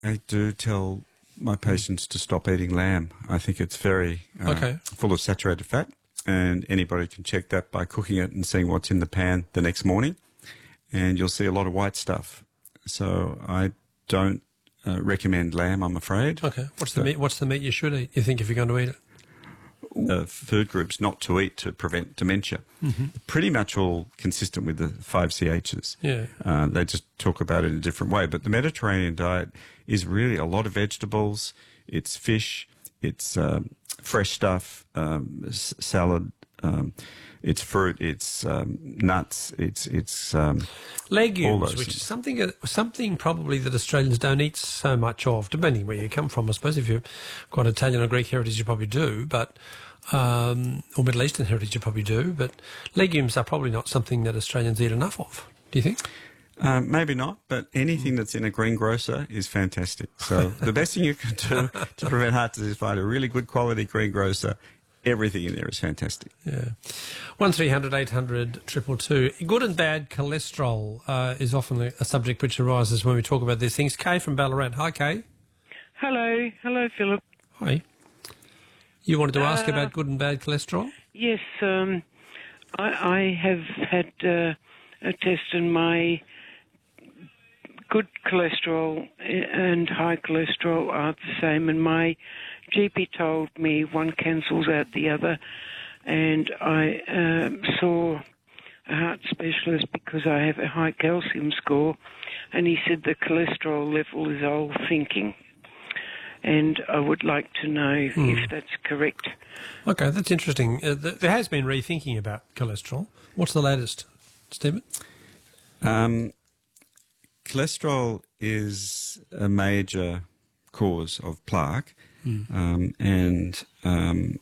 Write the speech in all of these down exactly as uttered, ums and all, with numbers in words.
I do tell my patients to stop eating lamb. I think it's very uh, Okay. full of saturated fat, and anybody can check that by cooking it and seeing what's in the pan the next morning, and you'll see a lot of white stuff. So I don't uh, recommend lamb, I'm afraid. Okay. What's the meat? What's the meat you should eat? You think if you're going to eat it? Uh, food groups not to eat to prevent dementia. Mm-hmm. Pretty much all consistent with the five C Hs. Yeah. Uh, they just talk about it in a different way. But the Mediterranean diet is really a lot of vegetables. It's fish. It's um, fresh stuff, um, s- salad. Um, it's fruit. It's um, nuts. It's it's um, Legumes, which things. is something that- something probably that Australians don't eat so much of, depending where you come from. I suppose if you've got Italian or Greek heritage, you probably do, but um, or Middle Eastern heritage, you probably do. But legumes are probably not something that Australians eat enough of. Do you think? Um, maybe not, but anything that's in a greengrocer is fantastic. So the best thing you can do to prevent heart disease is find a really good quality greengrocer. Everything in there is fantastic. Yeah. One three hundred eight hundred triple two. Good and bad cholesterol uh, is often a, a subject which arises when we talk about these things. Kay from Ballarat. Hi, Kay. Hello. Hello, Philip. Hi. You wanted to ask Uh, about good and bad cholesterol? Yes, um, I, I have had uh, a test and my good cholesterol and high cholesterol are the same, and my G P told me one cancels out the other, and I um, saw a heart specialist because I have a high calcium score, and he said the cholesterol level is old thinking, and I would like to know if that's correct. Okay, that's interesting. Uh, th- there has been rethinking about cholesterol. What's the latest, Stephen? Um, cholesterol is a major cause of plaque, um, and um,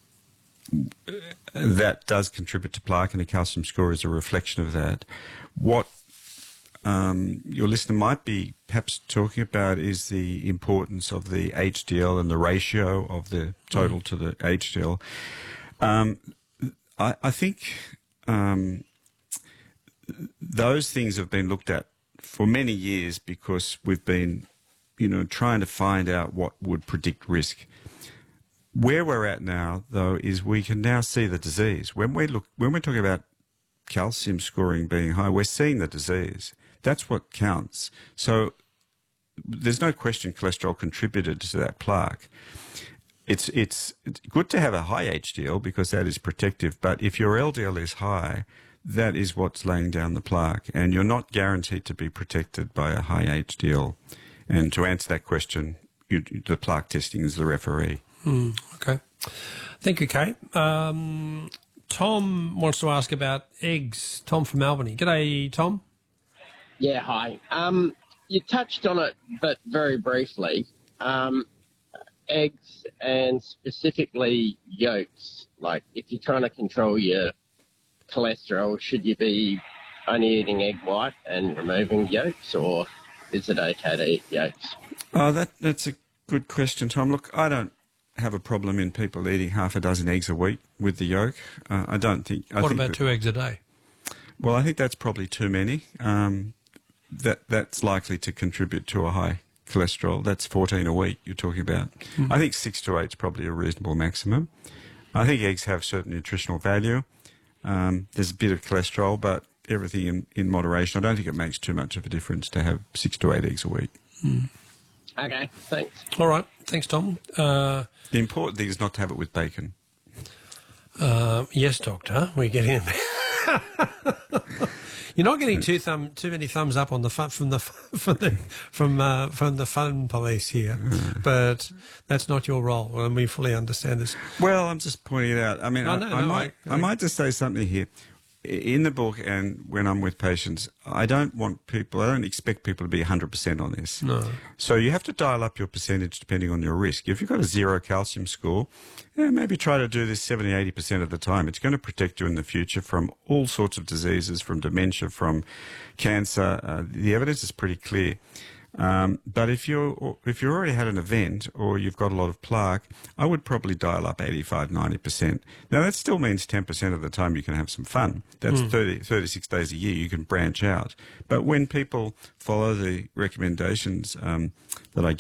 that does contribute to plaque, and a calcium score is a reflection of that. What um, your listener might be perhaps talking about is the importance of the H D L and the ratio of the total to the H D L. Um, I, I think um, those things have been looked at for many years because we've been, you know, trying to find out what would predict risk. Where we're at now, though, is we can now see the disease. When we look, when we're talking about calcium scoring being high, we're seeing the disease. That's what counts. So there's no question cholesterol contributed to that plaque. It's, it's, it's good to have a high H D L because that is protective, but if your L D L is high, that is what's laying down the plaque, and you're not guaranteed to be protected by a high H D L. And to answer that question, you, the plaque testing is the referee. Mm, okay. Thank you, Kay. Um, Tom wants to ask about eggs. Tom from Albany. G'day, Tom. Yeah, hi. Um, you touched on it, but very briefly. Um, eggs and specifically yolks. Like, if you're trying to control your cholesterol, should you be only eating egg white and removing yolks, or is it okay to eat yolks? Oh, that that's a good question, Tom. Look, I don't have a problem in people eating half a dozen eggs a week with the yolk. Uh, I don't think. I What think about that, two eggs a day? Well, I think that's probably too many. Um, that that's likely to contribute to a high cholesterol. That's fourteen a week you're talking about. Mm-hmm. I think six to eight is probably a reasonable maximum. I think eggs have certain nutritional value. Um, there's a bit of cholesterol, but everything in, in moderation. I don't think it makes too much of a difference to have six to eight eggs a week. Mm. Okay, thanks. All right. Thanks, Tom. Uh, the important thing is not to have it with bacon. Uh, yes, Doctor. We're getting... You're not getting too thumb, too many thumbs up on the fun, from the from the from uh, from the fun police here, mm. but that's not your role, and we fully understand this. Well, I'm just pointing it out. I mean, no, I, no, I no, might I, I might just say something here. In the book and when I'm with patients, I don't want people, I don't expect people to be one hundred percent on this. No. So you have to dial up your percentage depending on your risk. If you've got a zero calcium score, yeah, maybe try to do this seventy, eighty percent of the time. It's going to protect you in the future from all sorts of diseases, from dementia, from cancer. Uh, the evidence is pretty clear. Um, but if you're if you already had an event or you've got a lot of plaque, I would probably dial up eighty-five, ninety percent. Now, that still means ten percent of the time you can have some fun. That's mm. thirty, thirty-six days a year. You can branch out. But when people follow the recommendations um, that I